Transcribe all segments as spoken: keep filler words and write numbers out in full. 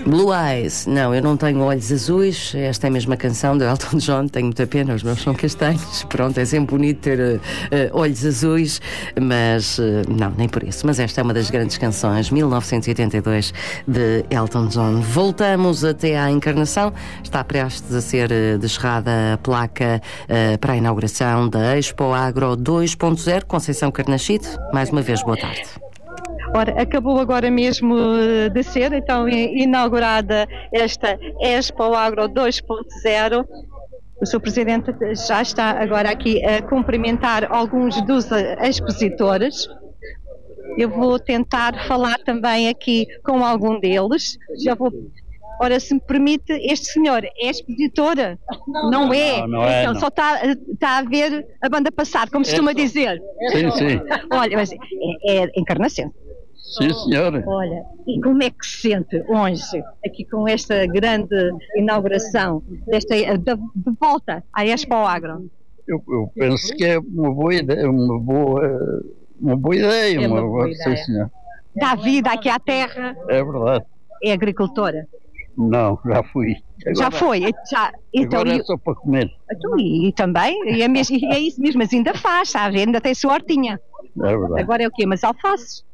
Blue Eyes, não, eu não tenho olhos azuis. Esta é a mesma canção do Elton John. Tenho muita pena, os meus são castanhos. Pronto, é sempre bonito ter uh, uh, olhos azuis, mas uh, não, nem por isso. Mas esta é uma das grandes canções, mil novecentos e oitenta e dois, de Elton John. Voltamos até à encarnação. Está prestes a ser uh, descerrada a placa uh, para a inauguração da Expo Agro dois ponto zero. Conceição Carnachide, mais uma vez, boa tarde. Ora, acabou agora mesmo de ser, então, inaugurada esta Expo Agro dois ponto zero. O senhor Presidente já está agora aqui a cumprimentar alguns dos expositores. Eu vou tentar falar também aqui com algum deles. Já vou... Ora, se me permite, este senhor é expositora? Não, não é? Não, não é, então, não. só está, está a ver a banda passar, como se costuma dizer. Sim, sim. Olha, mas é, é encarnação. Sim, senhora. Olha, e como é que se sente hoje, aqui com esta grande inauguração, desta, de, de volta à Expo Agro? Eu, eu penso que é uma boa ideia, uma boa, uma boa ideia. É uma uma boa sim, ideia. senhor. Dá vida aqui à terra. É verdade. É agricultora? Não, já fui. Agora, já foi? Já, então, agora é e, só para comer. então, e, e também, e é, mesmo, e é isso mesmo, mas ainda faz, sabe? Ainda tem sua hortinha. É verdade. Agora é o quê? Mas alfaces?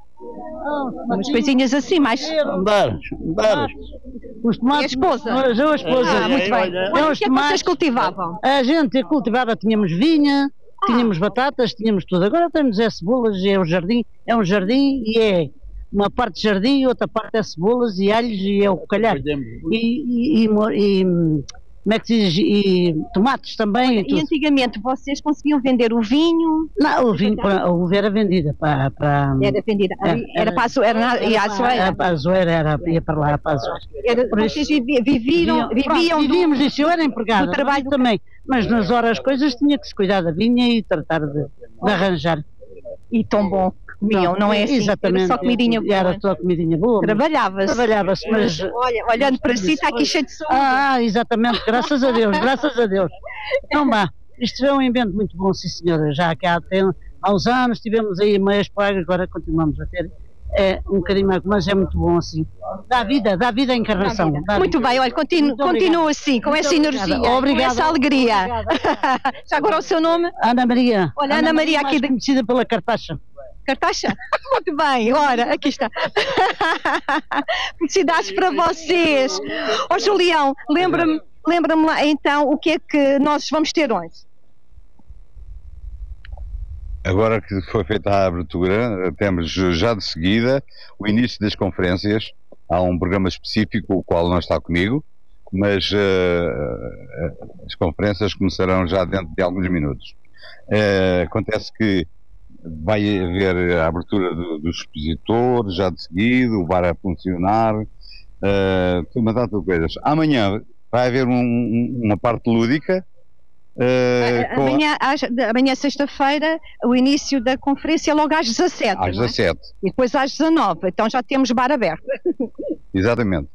Umas coisinhas assim, mais... Andares, andares. Os tomates. E a esposa? Mas eu, a esposa. Ah, muito bem. olha, Olha, o os que é que tomates- vocês cultivavam? A gente cultivava, tínhamos vinha, Ah. tínhamos batatas, tínhamos tudo. Agora temos é cebolas, é o jardim, é um jardim e é uma parte de jardim e outra parte é cebolas e alhos e é o calhar. E, e, e, mo- e, como é que se diz? E tomates também. e E tudo. antigamente vocês conseguiam vender o vinho? Não, o vinho, para- a uva era vendida para. para Era vendida. É, ali- Era para a Azoeira, era, e a Era Azoeira. para a Azoeira, era, ia para lá, para a Azoeira. Era, por isso- vocês vivi- viviam, Pronto, viviam do- vivíamos disso, eu era empregada do trabalho mas também, mas nas horas coisas tinha que se cuidar da vinha e tratar de, de arranjar. e tão bom que comiam, não é assim? Exatamente. Era só comidinha boa. Era só comidinha boa. mas Trabalhava-se. Trabalhava-se, mas... Olha, olhando para si está aqui cheio de saúde. Ah, ah, exatamente, graças a Deus, graças a Deus. Não vá, isto é um invento muito bom, sim senhora, já que há, tem, há uns anos tivemos aí meias pagas, agora continuamos a ter. É um bocadinho mais, mas é muito bom assim. Dá vida, dá vida à encarnação. dá Muito vida. bem, olha, continu, Muito obrigado. continua assim, com Muito essa obrigada. energia, com Obrigada. essa alegria. Obrigada. Já agora o seu nome? Ana Maria. Olha, Ana Maria aqui mais de- conhecida pela Cartaxa. Cartaxa? Muito bem, ora, aqui está. Felicidades para vocês. Ó Julião, lembra-me lembra-me lá então o que é que nós vamos ter hoje. Agora que foi feita a abertura, temos já de seguida o início das conferências. Há um programa específico, o qual não está comigo, mas uh, as conferências começarão já dentro de alguns minutos. Uh, acontece que vai haver a abertura do, dos expositores, já de seguida, o bar a funcionar, uh, uma data de coisas. Amanhã vai haver um, um, uma parte lúdica. Uh, com- Amanhã, às- amanhã sexta-feira, o início da conferência é logo às dezassete. às não é? dezassete, E depois às dezanove, então já temos bar aberto. exatamente.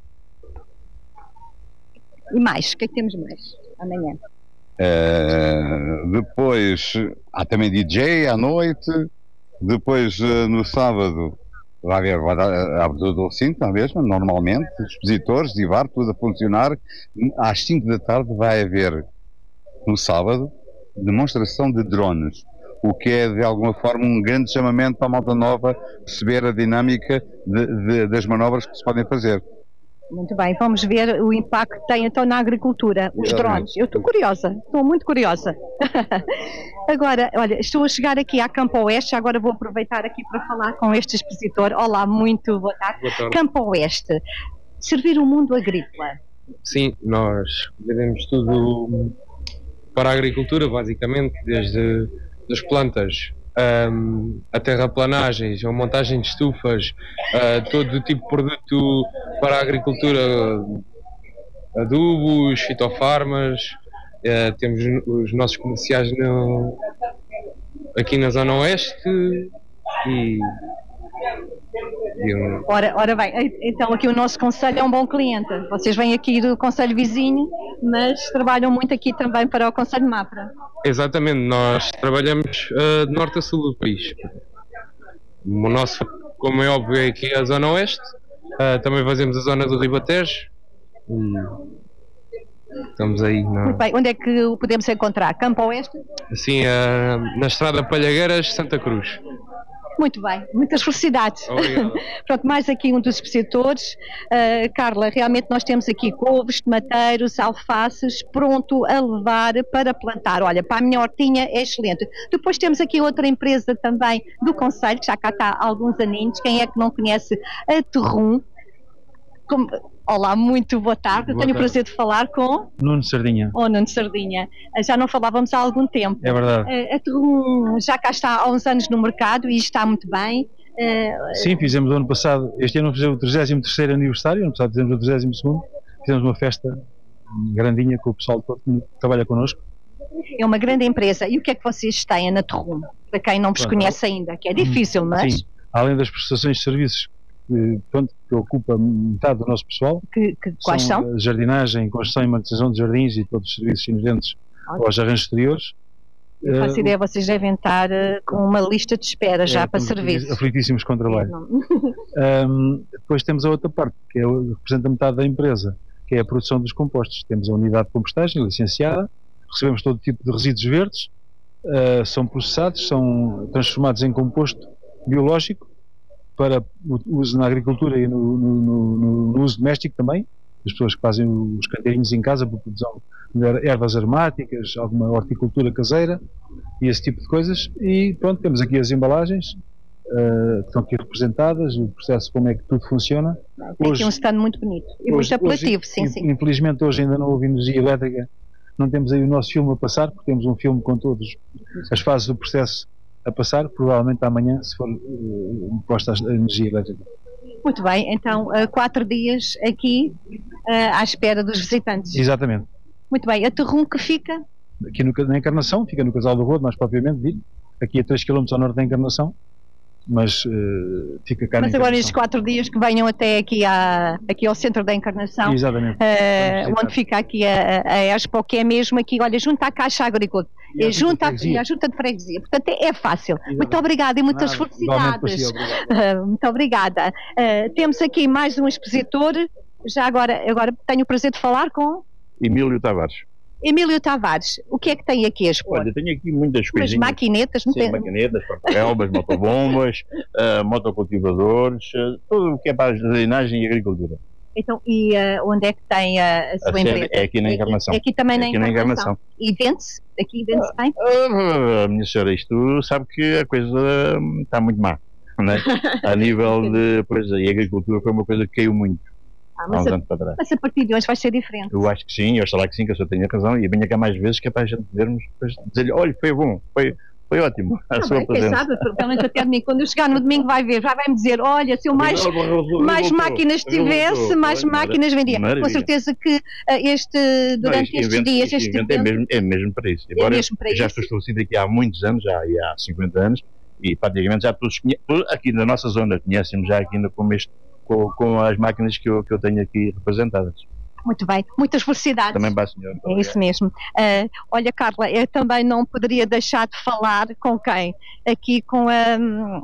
E mais, o que é que temos mais amanhã? Uh, depois há também D J à noite. Depois uh, no sábado vai haver vai dar a abertura do recinto, na mesma, normalmente, expositores e bar, tudo a funcionar. Às cinco da tarde vai haver, no sábado, demonstração de drones, o que é de alguma forma um grande chamamento para a malta nova perceber a dinâmica de, de, das manobras que se podem fazer. Muito bem, vamos ver o impacto que tem então na agricultura, os Exatamente. drones. Eu estou curiosa, estou muito curiosa. Agora, olha, estou a chegar aqui à Campo Oeste, agora vou aproveitar aqui para falar com este expositor. Olá, muito boa tarde. Boa tarde. Campo Oeste, servir o mundo agrícola. Sim, nós vendemos tudo para a agricultura, basicamente, desde as plantas um, a terraplanagens, a montagem de estufas, uh, todo tipo de produto para a agricultura, adubos, fitofarmas, uh, temos os nossos comerciais no, aqui na Zona Oeste e, e um- Ora, ora bem, então aqui o nosso conselho é um bom cliente. Vocês vêm aqui do conselho vizinho, mas trabalham muito aqui também para o conselho de Mafra. exatamente, nós trabalhamos uh, de norte a sul do país. O nosso, como é óbvio, é aqui a Zona Oeste, Uh, também fazemos a zona do Ribatejo. Estamos aí. Na... Muito bem, onde é que o podemos encontrar? Campo Oeste? Sim, uh, na Estrada Palhagueiras, Santa Cruz. Muito bem, muitas felicidades. Obrigado. Pronto, mais aqui um dos expositores. Uh, Carla, realmente nós temos aqui couves, tomateiros, alfaces, pronto a levar para plantar. Olha, para a minha hortinha é excelente. Depois temos aqui outra empresa também do concelho, que já cá está há alguns aninhos. Quem é que não conhece a Terrum? Como... Olá, muito boa tarde. Boa Eu tenho tarde. o prazer de falar com... Nuno Sardinha. Oh, Nuno Sardinha. Já não falávamos há algum tempo. É verdade. A Terrum já cá está há uns anos no mercado e está muito bem. Sim, fizemos o ano passado, este ano fizemos o trigésimo terceiro aniversário, ano passado fizemos o trigésimo segundo, fizemos uma festa grandinha com o pessoal todo que trabalha connosco. É uma grande empresa. E o que é que vocês têm na Terrum? Para quem não vos Pronto. conhece ainda, que é difícil, mas... Sim, além das prestações de serviços que, pronto, que ocupa metade do nosso pessoal, Que, que, quais são? a jardinagem, construção e manutenção de jardins e todos os serviços inerentes Ótimo. aos arranjos exteriores. Eu faço Eh, ideia, vocês devem estar eh, com uma lista de espera já é, para estamos serviços. aflitíssimos com o trabalho. É, Um, depois temos a outra parte, que é, o- representa metade da empresa, que é a produção dos compostos. Temos a unidade de compostagem licenciada, recebemos todo tipo de resíduos verdes, uh, são processados, são transformados em composto biológico para o uso na agricultura e no, no- no- no uso doméstico também. As pessoas que fazem os canteirinhos em casa para produção de ervas aromáticas, alguma horticultura caseira e esse tipo de coisas. E pronto, temos aqui as embalagens, uh, que estão aqui representadas, o processo, como é que tudo funciona. Tem aqui um stand muito bonito e muito apelativo, sim, in- sim. Infelizmente hoje ainda não houve energia elétrica, não temos aí o nosso filme a passar, porque temos um filme com todas as fases do processo a passar, provavelmente amanhã, se for uh, posta a energia elétrica. Muito bem, então eh, quatro dias aqui eh, à espera dos visitantes. Exatamente. Muito bem, a Terrum que fica? Aqui no, na Encarnação, fica no Casal do Rodo, mais propriamente dito, aqui a três quilómetros ao norte da Encarnação, mas uh, fica cá Mas na agora Encarnação. estes quatro dias que venham até aqui, à, aqui ao centro da Encarnação, Exatamente. eh, Vamos onde fica aqui a, a Expo, que é mesmo aqui, olha, junto à Caixa Agrícola, E à é junto à, Junta de Freguesia. e à Junta de Freguesia, portanto é, é fácil. Exatamente. Muito obrigada e muitas Nada, igualmente para si, felicidades. obrigado. Uh, muito obrigada. Uh, temos aqui mais um expositor, já agora, agora tenho o prazer de falar com Emílio Tavares. Emílio Tavares. O que é que tem aqui a expor? Olha, tenho aqui muitas Umas coisinhas. maquinetas, não Sim, tem- maquinetas, papelbas, motobombas, uh, motocultivadores, uh, tudo o que é para a jardinagem e agricultura. Então, e uh, onde é que tem a, a sua A sede empresa? é aqui na Encarnação. É aqui também É na aqui na Encarnação. Encarnação. E vende-se? Aqui vende-se bem? Ah, minha senhora, isto sabe que a coisa hum, está muito má. Né? A nível de. Pois, e a agricultura foi uma coisa que caiu muito Ah, há mas, uns a, anos para trás. mas a partir de hoje vai ser diferente. Eu acho que sim, eu estou lá que sim, que eu só tenho razão, e venha cá mais vezes que é para a gente vermos, depois dizer-lhe: olha, foi bom, foi, foi ótimo a Tá sua bem, quem presença. sabe, pelo menos até domingo, quando eu chegar no domingo vai ver, já vai-me dizer, olha, se eu mais, mais máquinas tivesse, mais máquinas vendia. Com Maravilha. certeza que ah, este, Não, durante este estes evento- dias, este este evento é evento, mesmo, é mesmo para isso. Embora mesmo para eu já isso. estou estabelecido aqui há muitos anos, já e há cinquenta anos, e praticamente já todos conhe- todos aqui na nossa zona conhecem-me já aqui no, com, este, com, com as máquinas que eu, que eu tenho aqui representadas. muito bem, muitas felicidades. Também para a senhora. É isso mesmo. Ah, olha, Carla, eu também não poderia deixar de falar com quem? Aqui com a,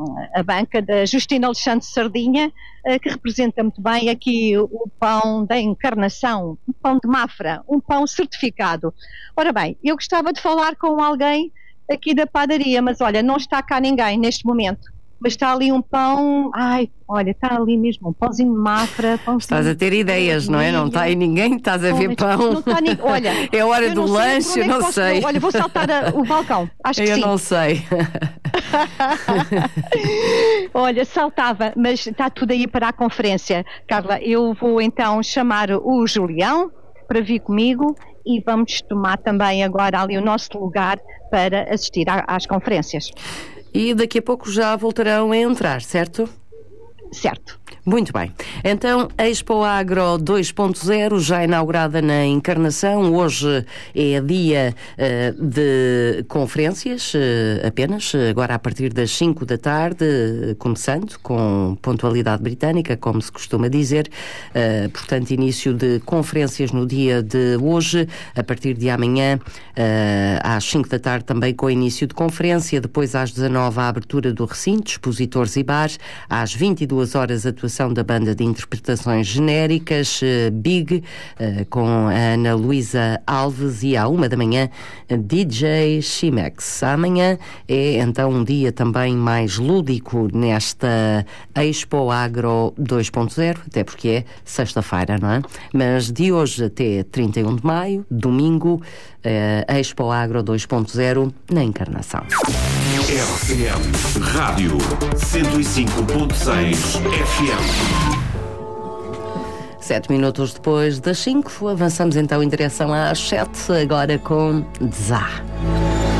a banca da Justina Alexandre Sardinha, ah, que representa muito bem aqui o pão da Encarnação, um pão de Mafra, um pão certificado. Ora bem, eu gostava de falar com alguém aqui da padaria, mas olha, não está cá ninguém neste momento. Mas está ali um pão, ai, olha, está ali mesmo um pãozinho de Mafra. Pãozinho Estás a ter ideias, não é? Não está aí ninguém, estás a ver Não pão. está ni- olha, É hora eu do não sei lanche, por onde é que não posso- sei. Olha, vou saltar a- o balcão, acho que Eu sim. não sei. Olha, saltava, mas está tudo aí para a conferência. Carla, eu vou então chamar o Julião para vir comigo e vamos tomar também agora ali o nosso lugar para assistir a- às conferências. E daqui a pouco já voltarão a entrar, certo? Certo. Muito bem. Então, a Expo Agro dois ponto zero, já inaugurada na Encarnação. Hoje é dia uh, de conferências, uh, apenas, agora a partir das cinco da tarde, uh, começando com pontualidade britânica, como se costuma dizer. Uh, portanto, início de conferências no dia de hoje, a partir de amanhã, uh, às cinco da tarde, também com início de conferência. Depois, às dezanove, a abertura do recinto, expositores e bares. Às vinte e duas horas, atuação atuação da banda de interpretações genéricas Big, com a Ana Luísa Alves, e à uma da manhã D J Chimex. Amanhã é então um dia também mais lúdico nesta Expo Agro dois ponto zero, até porque é sexta-feira, não é? Mas de hoje até trinta e um de maio, domingo, a Expo Agro dois ponto zero na Encarnação. R C M Rádio cento e cinco ponto seis F M. Sete minutos depois das cinco, avançamos então em direção às sete, agora com Dzá.